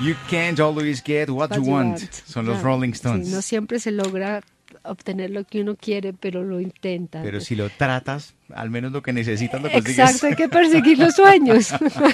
You can't always get what you want. Son los Rolling Stones. Sí, no siempre se logra obtener lo que uno quiere, pero lo intenta. Pero si lo tratas, al menos lo que necesitas lo consigues. Exacto, hay que perseguir los sueños.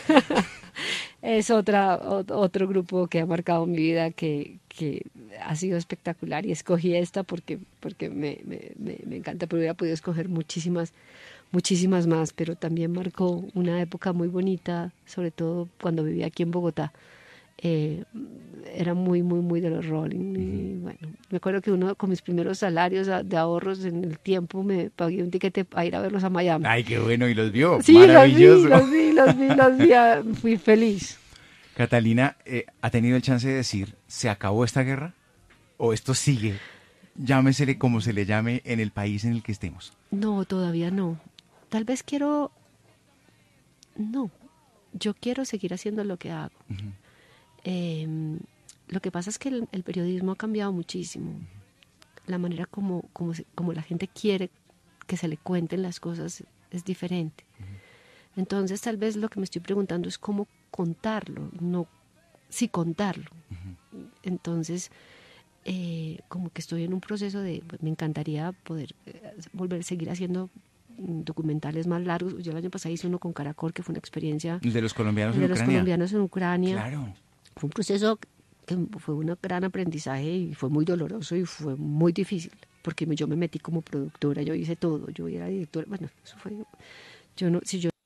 Es otro grupo que ha marcado mi vida, que ha sido espectacular, y escogí esta porque me encanta, pero hubiera podido escoger muchísimas más, pero también marcó una época muy bonita, sobre todo cuando vivía aquí en Bogotá. Era muy de los Rolling. Y bueno, me acuerdo que uno con mis primeros salarios de ahorros en el tiempo me pagué un tiquete a ir a verlos a Miami. Ay, qué bueno, y los vio. Sí, maravilloso. los vi, fui feliz. Catalina, ¿ha tenido el chance de decir, ¿se acabó esta guerra? ¿O esto sigue? Llámesele como se le llame en el país en el que estemos. No, todavía no. Tal vez yo quiero seguir haciendo lo que hago. Uh-huh. Lo que pasa es que el periodismo ha cambiado muchísimo. La manera como la gente quiere que se le cuenten las cosas es diferente. Uh-huh. Entonces tal vez lo que me estoy preguntando es cómo contarlo, contarlo. Uh-huh. Entonces como que estoy en un proceso me encantaría poder seguir haciendo documentales más largos. Yo el año pasado hice uno con Caracol, que fue una experiencia de los colombianos en Ucrania. Claro. Fue un proceso que fue un gran aprendizaje y fue muy doloroso y fue muy difícil, porque yo me metí como productora, yo hice todo, yo era directora, bueno, eso fue, si yo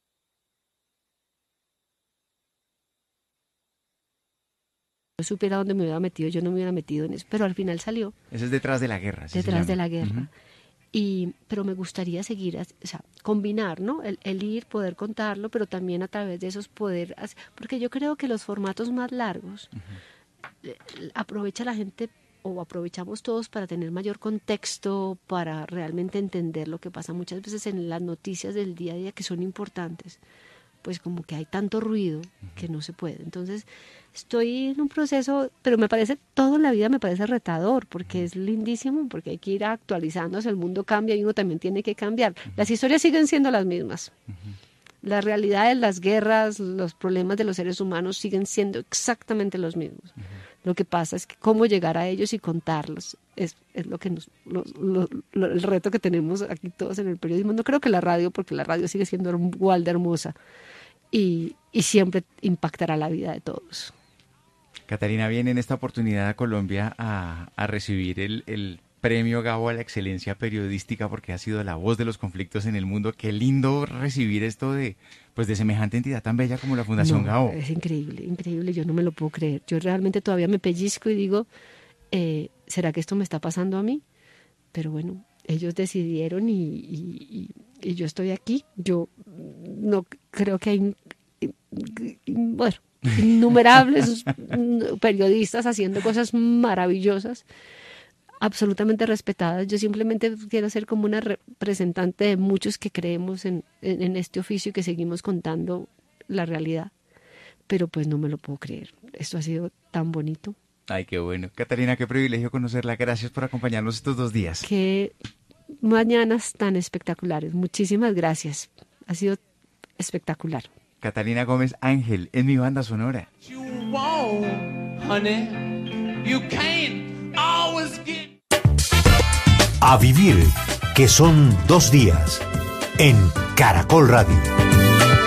supiera dónde me hubiera metido, yo no me hubiera metido en eso, pero al final salió. Eso es detrás de la guerra. Detrás de la guerra. Uh-huh. Pero me gustaría seguir, combinar, ¿no? El ir, poder contarlo, pero también a través de esos poder, porque yo creo que los formatos más largos aprovecha la gente, o aprovechamos todos para tener mayor contexto, para realmente entender lo que pasa muchas veces en las noticias del día a día, que son importantes. Pues como que hay tanto ruido que no se puede. Entonces estoy en un proceso, pero todo en la vida me parece retador, porque es lindísimo, porque hay que ir actualizándose, el mundo cambia y uno también tiene que cambiar. Las historias siguen siendo las mismas. Las realidades, las guerras, los problemas de los seres humanos siguen siendo exactamente los mismos. Lo que pasa es que cómo llegar a ellos y contarlos es lo que el reto que tenemos aquí todos en el periodismo. No creo que la radio, porque la radio sigue siendo igual de hermosa y siempre impactará la vida de todos. Catalina viene en esta oportunidad a Colombia a recibir el premio Gabo a la excelencia periodística, porque ha sido la voz de los conflictos en el mundo. Qué lindo recibir esto de semejante entidad tan bella como la Fundación Gabo. Es increíble, yo no me lo puedo creer. Yo realmente todavía me pellizco y digo, ¿será que esto me está pasando a mí? Pero bueno, ellos decidieron y yo estoy aquí. Yo no creo que hay innumerables periodistas haciendo cosas maravillosas, absolutamente respetadas. Yo simplemente quiero ser como una representante de muchos que creemos en este oficio y que seguimos contando la realidad. Pero pues no me lo puedo creer. Esto ha sido tan bonito. Ay, qué bueno. Catalina, qué privilegio conocerla. Gracias por acompañarnos estos 2 días. Qué mañanas tan espectaculares. Muchísimas gracias. Ha sido espectacular. Catalina Gómez Ángel, en mi banda sonora. A vivir, que son 2 días, en Caracol Radio.